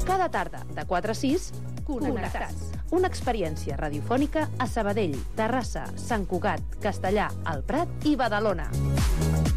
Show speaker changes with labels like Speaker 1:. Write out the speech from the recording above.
Speaker 1: Cada tarda, de 4 a 6, Connectats. Una experiència radiofònica a Sabadell, Terrassa, Sant Cugat, Castellà, El Prat i Badalona.